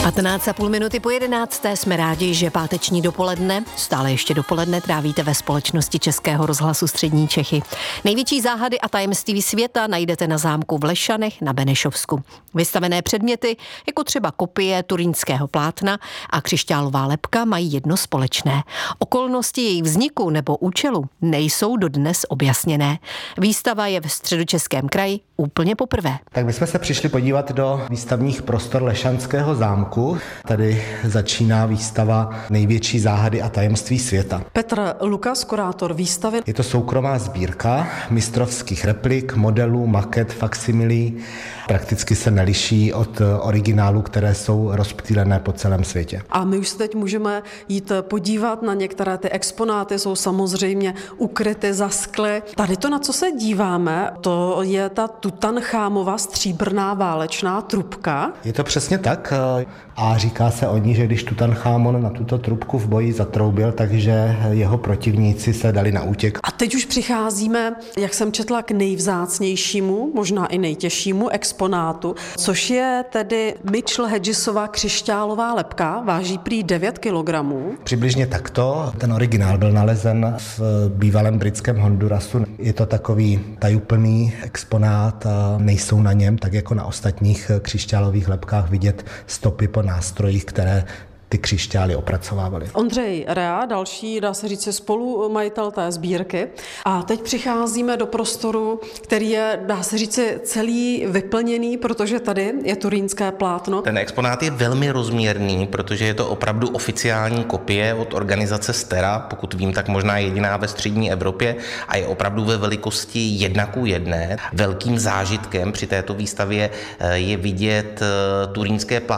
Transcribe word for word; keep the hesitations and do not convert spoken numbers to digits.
patnáct a půl minuty po jedenácté jsme rádi, že páteční dopoledne, stále ještě dopoledne, trávíte ve společnosti Českého rozhlasu Střední Čechy. Největší záhady a tajemství světa najdete na zámku v Lešanech na Benešovsku. Vystavené předměty, jako třeba kopie turínského plátna a křišťálová lebka, mají jedno společné. Okolnosti jejich vzniku nebo účelu nejsou dodnes objasněné. Výstava je v Středočeském kraji úplně poprvé. Tak my jsme se přišli podívat do výstavních prostor Lešanského zámku. Tady začíná výstava Největší záhady a tajemství světa. Petr Lukas, kurátor výstavy. Je to soukromá sbírka mistrovských replik, modelů, maket, faksimilí. Prakticky se neliší od originálů, které jsou rozptýlené po celém světě. A my už se teď můžeme jít podívat na některé ty exponáty, jsou samozřejmě ukryty za skly. Tady to, na co se díváme, to je ta Tutanchámova stříbrná válečná trubka. Je to přesně tak a říká se o ní, že když Tutanchámon na tuto trubku v boji zatroubil, takže jeho protivníci se dali na útěk. A teď už přicházíme, jak jsem četla, k nejvzácnějšímu, možná i nejtěžšímu exponátu, což je tedy Mitchell Hedgesova křišťálová lebka, váží prý devět kilogramů. Přibližně takto. Ten originál byl nalezen v bývalém britském Hondurasu. Je to takový tajuplný exponát a nejsou na něm, tak jako na ostatních křišťálových lebkách, vidět stopy po nástrojích, které ty křišťály opracovávaly. Ondřej Rea, další, dá se říct, spolumajitel té sbírky. A teď přicházíme do prostoru, který je, dá se říct, celý vyplněný, protože tady je turínské plátno. Ten exponát je velmi rozměrný, protože je to opravdu oficiální kopie od organizace Stera, pokud vím, tak možná jediná ve střední Evropě, a je opravdu ve velikosti jedna ku jedné. Velkým zážitkem při této výstavě je vidět turínské plátno